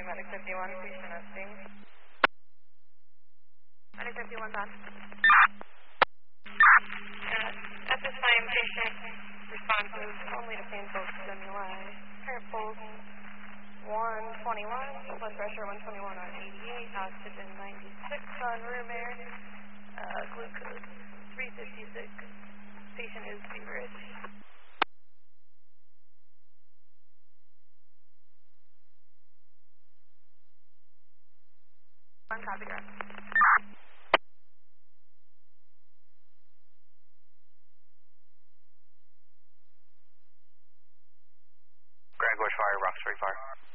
Medic 51, patient testing. Medic 51's on. At this time, patient responses only to painful stimuli. Heart pulse 121, blood pressure 121 on 88, oxygen 96 on room air, glucose 356. Patient is feverish. On copy, ground. Greg Bush Fire, Roxbury Fire.